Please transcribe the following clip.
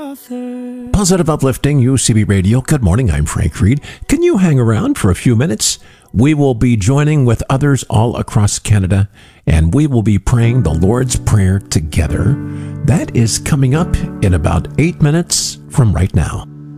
Positive Uplifting, UCB Radio. Good morning, I'm Frank Reed. Can you hang around for a few minutes? We will be joining with others all across Canada, and we will be praying the Lord's Prayer together. That is coming up in about 8 minutes from right now.